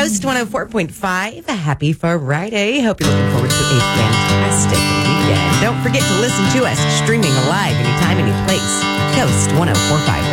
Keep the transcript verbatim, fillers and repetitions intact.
Coast one oh four point five. Happy Friday. Hope you're looking forward to a fantastic weekend. Don't forget to listen to us streaming live anytime, any place. Coast one oh four point five.